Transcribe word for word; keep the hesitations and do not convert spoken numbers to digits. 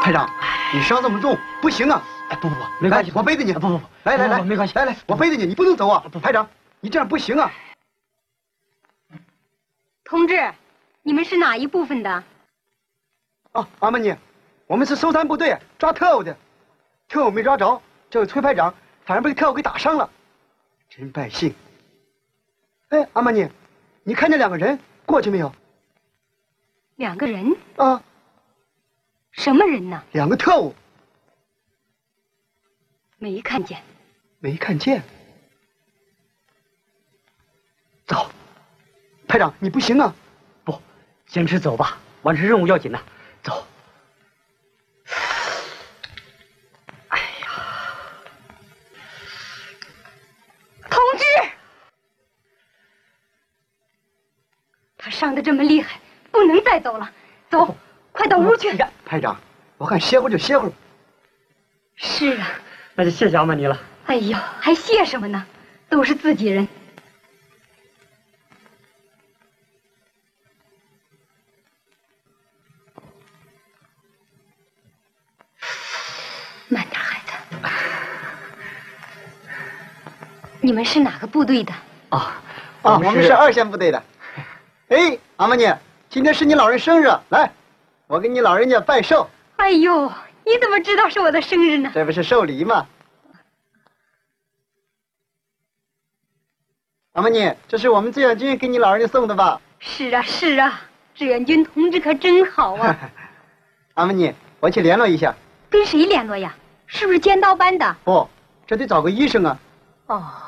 排长，你伤这么重，不行啊！ 哎，不不不，没关系， 我背着你。 不不不， 来来来， 没关系， 来来，我背着你，你不能走啊！排长，你这样不行啊！ 同志，你们是哪一部分的？ 哦，阿玛尼，我们是搜山部队抓特务的，特务没抓着，这位崔排长反而被特务给打伤了，真败兴。哎，阿玛尼，你看见两个人过去没有？ 两个人？ 啊， 什么人呢？ 两个特务。 没看见。 没看见。走，排长，你不行啊！ 不，坚持走吧，完成任务要紧呐。走。哎呀， 同志，他伤得这么厉害，不能再走了。走，快到屋去。 排长，我看歇会儿就歇会儿。 是啊。 那就谢谢阿玛尼了。 哎呦，还谢什么呢？都是自己人。慢点，孩子。你们是哪个部队的？ 啊啊，我们是二线部队的。哎，阿玛尼，今天是你老人生日，来，我给你老人家拜寿。 哎呦，你怎么知道是我的生日呢？ 这不是寿礼吗？阿玛尼，这是我们志愿军给你老人家送的吧？ 是啊，是啊，志愿军同志可真好啊！ 阿玛尼，我去联络一下。 跟谁联络呀？是不是尖刀班的？ 不，这得找个医生啊。 哦。